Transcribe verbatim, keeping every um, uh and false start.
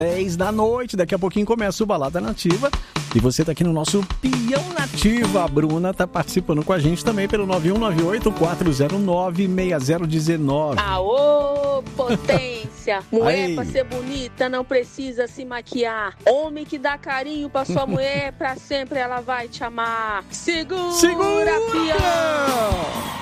dez da noite. Daqui a pouquinho começa o Balada Nativa. E você tá aqui no nosso Peão Nativa. A Bruna tá participando com a gente também pelo nove um nove oito, quatro zero nove, seis zero um nove. Aô, potência! Mulher, Aí. pra ser bonita, não precisa se maquiar. Homem que dá carinho pra sua mulher, pra sempre ela vai te amar. Segura, Segura! peão!